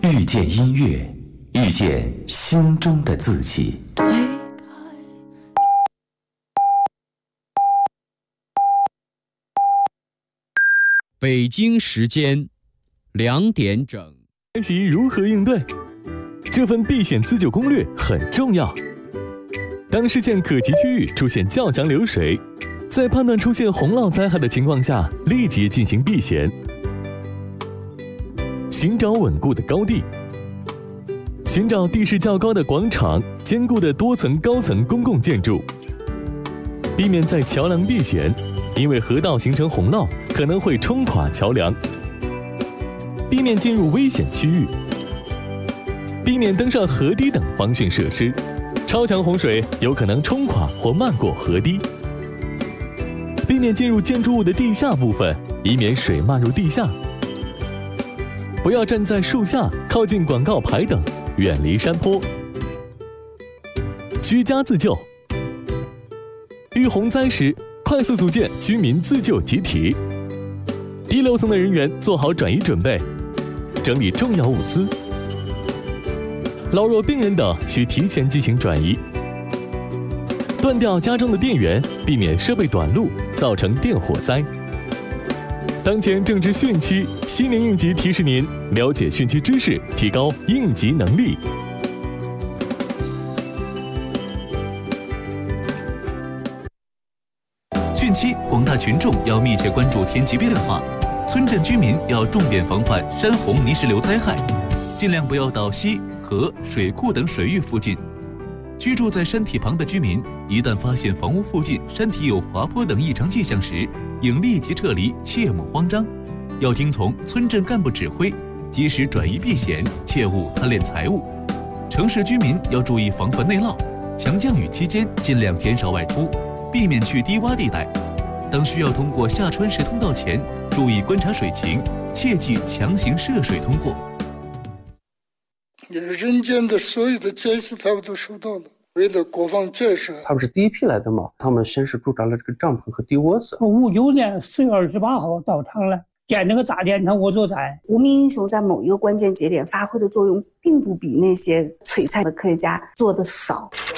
遇见音乐，遇见心中的自己。 北京时间2点整。 学习如何应对，这份避险自救攻略很重要。当视线可及区域出现较强流水，在判断出现洪涝灾害的情况下，立即进行避险。寻找稳固的高地，寻找地势较高的广场、坚固的多层高层公共建筑，避免在桥梁避险，因为河道形成洪涝可能会冲垮桥梁。避免进入危险区域，避免登上河堤等防汛设施，超强洪水有可能冲垮或漫过河堤。避免进入建筑物的地下部分，以免水漫入地下。不要站在树下、靠近广告牌等，远离山坡。居家自救，遇洪灾时，快速组建居民自救集体。低楼层的人员做好转移准备，整理重要物资。老弱病人等需提前进行转移。断掉家中的电源，避免设备短路，造成电火灾。当前正值汛期，新年应急提示您了解汛期知识，提高应急能力。 汛期，广大群众要密切关注天气变化，村镇居民要重点防范山洪泥石流灾害，尽量不要到溪、河、水库等水域附近。居住在山体旁的居民，一旦发现房屋附近山体有滑坡等异常迹象时，应立即撤离，切莫慌张。要听从村镇干部指挥，及时转移避险，切勿贪恋财物。城市居民要注意防范内涝，强降雨期间尽量减少外出，避免去低洼地带。当需要通过下穿石通道前，注意观察水情，切忌强行涉水通过。 人间的所有的建设他们都收到了，为了国防建设。 他们是第一批来的嘛，他们先是驻扎了这个帐篷和地窝子。 59年4月28号到场了，建那个大电厂我就在。 无名英雄在某一个关键节点发挥的作用，并不比那些璀璨的科学家做的少。